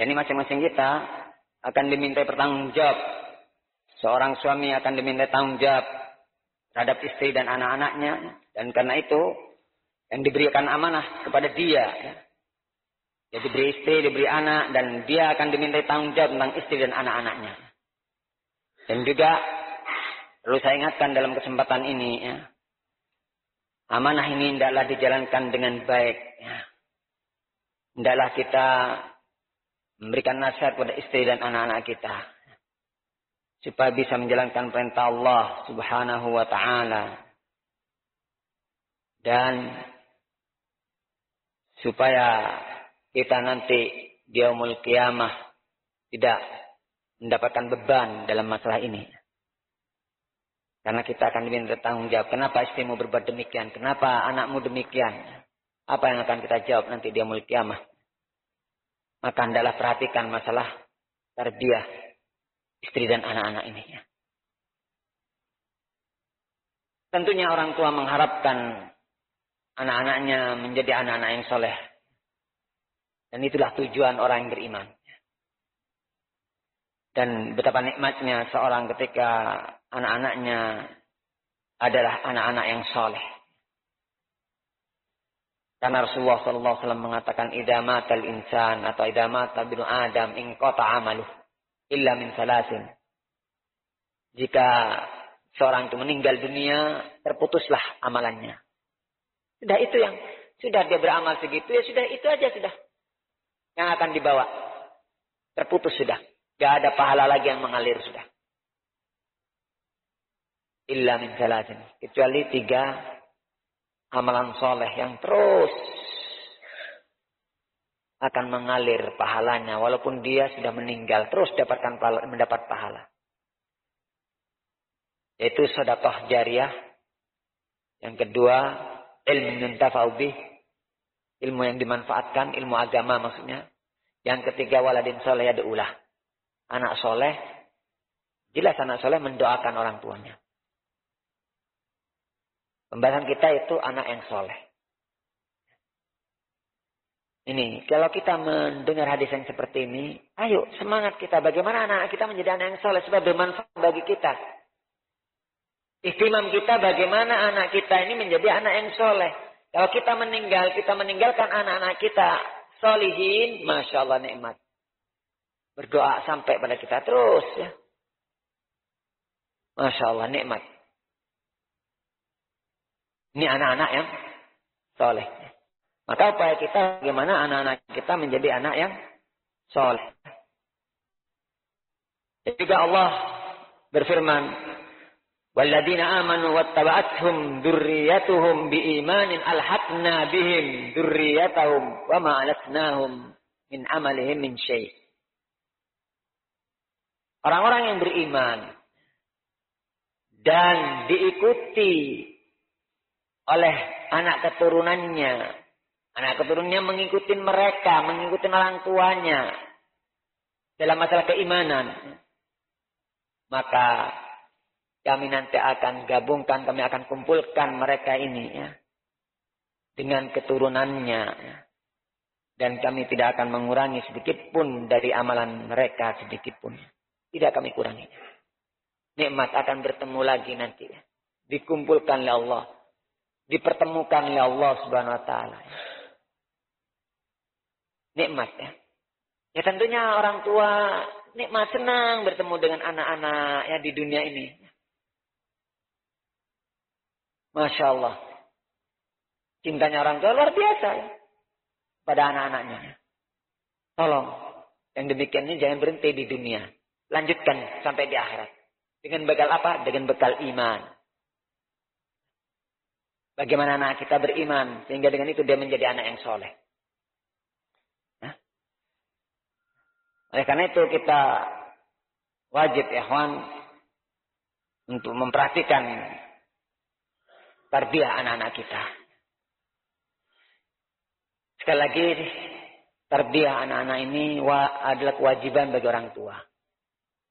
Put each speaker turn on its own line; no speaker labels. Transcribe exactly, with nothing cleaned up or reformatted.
Jadi masing-masing kita akan diminta bertanggung jawab. Seorang suami akan diminta tanggung jawab terhadap istri dan anak-anaknya. Dan karena itu yang diberikan amanah kepada dia. Dia diberi istri, diberi anak, dan dia akan diminta tanggung jawab tentang istri dan anak-anaknya. Dan juga perlu saya ingatkan dalam kesempatan ini, ya, amanah ini hendaklah dijalankan dengan baik. Ya. Hendaklah kita memberikan nasihat kepada istri dan anak-anak kita, supaya bisa menjalankan perintah Allah Subhanahu wa ta'ala. Dan supaya kita nanti di yaumul qiyamah tidak mendapatkan beban dalam masalah ini. Karena kita akan diminta tanggung jawab. Kenapa istrimu berbuat demikian? Kenapa anakmu demikian? Apa yang akan kita jawab nanti di yaumul qiyamah? Maka hendaklah perhatikan masalah tarbiyah istri dan anak-anak ini. Tentunya orang tua mengharapkan anak-anaknya menjadi anak-anak yang soleh. Dan itulah tujuan orang yang beriman. Dan betapa nikmatnya seorang ketika anak-anaknya adalah anak-anak yang soleh. Karena Rasulullah shallallahu alaihi wasallam mengatakan, idza matal insan atau idza mata ibnu Adam inqata amaluh illa min salasin. Jika seorang itu meninggal dunia, terputuslah amalannya. Sudah itu yang sudah dia beramal segitu, ya sudah itu aja sudah yang akan dibawa. Terputus sudah. Gak ada pahala lagi yang mengalir sudah. Illa min salasin. Kecuali tiga amalan soleh yang terus akan mengalir pahalanya. Walaupun dia sudah meninggal. Terus dapatkan pahala, mendapat pahala. Yaitu sedekah jariyah. Yang kedua, ilmu yuntafa'u bih. Ilmu yang dimanfaatkan, ilmu agama maksudnya. Yang ketiga, waladin soleh yad'ulah. Anak soleh, jelas anak soleh mendoakan orang tuanya. Pembahasan kita itu anak yang soleh. Ini, kalau kita mendengar hadis yang seperti ini, ayo semangat kita. Bagaimana anak kita menjadi anak yang soleh supaya bermanfaat bagi kita. Ihtimam kita bagaimana anak kita ini menjadi anak yang soleh. Kalau kita meninggal, kita meninggalkan anak-anak kita solihin, Masya Allah nikmat. Berdoa sampai pada kita terus ya. Masya Allah nikmat. Ini anak-anak yang soleh. Maka upaya kita bagaimana anak-anak kita menjadi anak yang soleh. Dan juga Allah berfirman, walladzina amanu wattaba'athum dzurriyyatuhum biimanin alhaqna bihim dzurriyyatahum wama alatnahum min amalihim min syai'. Orang-orang yang beriman dan diikuti oleh anak keturunannya. Anak keturunannya mengikuti mereka, mengikuti orang tuanya dalam masalah keimanan. Maka kami nanti akan gabungkan, kami akan kumpulkan mereka ini ya, dengan keturunannya. Ya. Dan kami tidak akan mengurangi sedikit pun dari amalan mereka, sedikit pun. Tidak kami kurangi. Nikmat akan bertemu lagi nanti. Ya. Dikumpulkan oleh Allah. Dipertemukan oleh Allah subhanahu wa ta'ala. Ya. Nikmat ya. Ya tentunya orang tua nikmat senang bertemu dengan anak-anak ya di dunia ini. Masya Allah. Cintanya orang tua luar biasa ya. Pada anak-anaknya. Tolong. Yang demikian ini jangan berhenti di dunia. Lanjutkan sampai di akhirat. Dengan bekal apa? Dengan bekal iman. Bagaimana anak kita beriman. Sehingga dengan itu dia menjadi anak yang soleh. Nah. Oleh karena itu kita wajib ya ikhwan. Untuk memperhatikan tarbiyah anak-anak kita. Sekali lagi, tarbiyah anak-anak ini adalah kewajiban bagi orang tua.